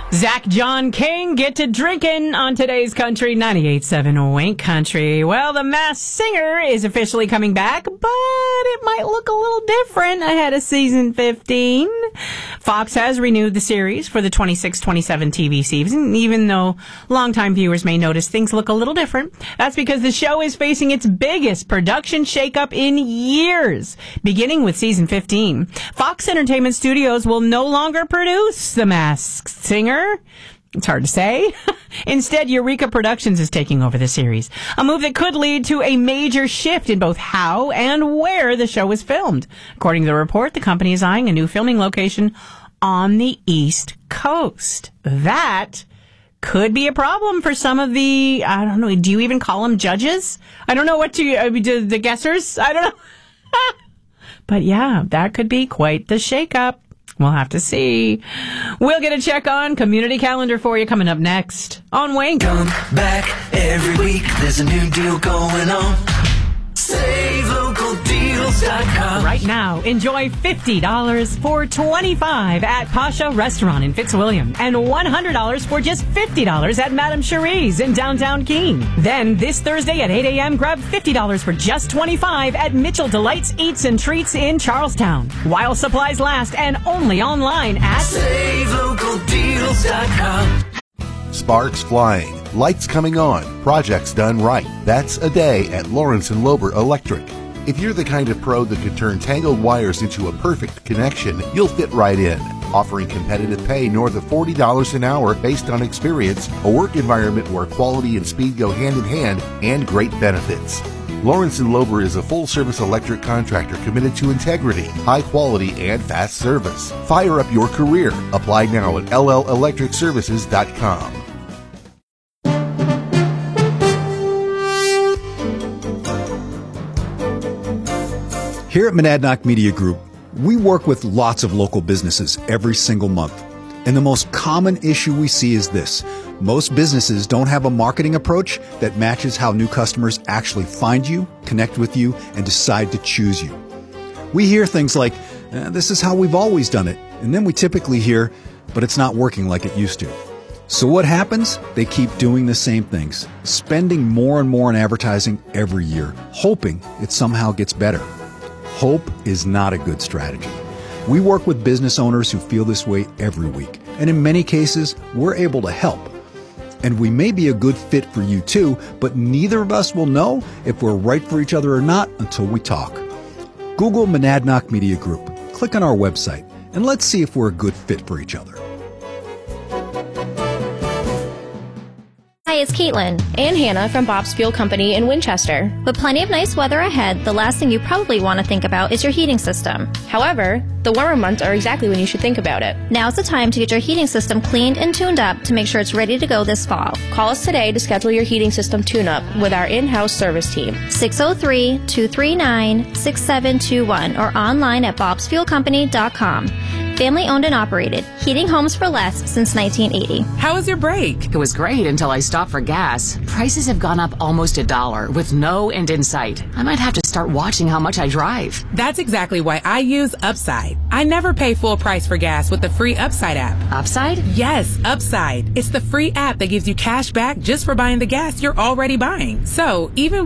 Zach John King get to drinking on today's Country 98.7 Wink Country. Well, The Masked Singer is officially coming back, but it might look a little different ahead of season 15. Fox has renewed the series for the 26-27 TV season, even though longtime viewers may notice things look a little different. That's because the show is facing its biggest production shakeup in years, beginning with season 15. Fox Entertainment Studios will no longer produce The Masked Singer. It's hard to say. Instead, Eureka Productions is taking over the series, a move that could lead to a major shift in both how and where the show is filmed. According to the report, the company is eyeing a new filming location on the East Coast. That could be a problem for some of the, I don't know, do you even call them judges? I don't know what the guessers? I don't know. But yeah, that could be quite the shakeup. We'll have to see. We'll get a check on community calendar for you coming up next on Wink. Come back every week. There's a new deal going on. SaveLocalDeals.com. Right now, enjoy $50 for $25 at Pasha Restaurant in Fitzwilliam and $100 for just $50 at Madame Cherie's in downtown Keene. Then this Thursday at 8 a.m., grab $50 for just $25 at Mitchell Delights Eats and Treats in Charlestown. While supplies last and only online at SaveLocalDeals.com. Sparks flying, lights coming on, projects done right. That's a day at Lawrence & Lober Electric. If you're the kind of pro that can turn tangled wires into a perfect connection, you'll fit right in. Offering competitive pay north of $40 an hour based on experience, a work environment where quality and speed go hand in hand, and great benefits. Lawrence & Lober is a full-service electric contractor committed to integrity, high quality, and fast service. Fire up your career. Apply now at LLElectricServices.com. Here at Monadnock Media Group, we work with lots of local businesses every single month. And the most common issue we see is this. Most businesses don't have a marketing approach that matches how new customers actually find you, connect with you, and decide to choose you. We hear things like, this is how we've always done it. And then we typically hear, but it's not working like it used to. So what happens? They keep doing the same things, spending more and more on advertising every year, hoping it somehow gets better. Hope is not a good strategy. We work with business owners who feel this way every week, and in many cases, we're able to help. And we may be a good fit for you too, but neither of us will know if we're right for each other or not until we talk. Google Monadnock Media Group, click on our website, and let's see if we're a good fit for each other. Hi, it's Caitlin and Hannah from Bob's Fuel Company in Winchester. With plenty of nice weather ahead, the last thing you probably want to think about is your heating system. However, the warmer months are exactly when you should think about it. Now's the time to get your heating system cleaned and tuned up to make sure it's ready to go this fall. Call us today to schedule your heating system tune-up with our in-house service team. 603-239-6721 or online at bobsfuelcompany.com. Family owned and operated. Heating homes for less since 1980. How was your break? It was great until I stopped for gas. Prices have gone up almost $1 with no end in sight. I might have to start watching how much I drive. That's exactly why I use Upside. I never pay full price for gas with the free Upside app. Upside? Yes, Upside. It's the free app that gives you cash back just for buying the gas you're already buying. So even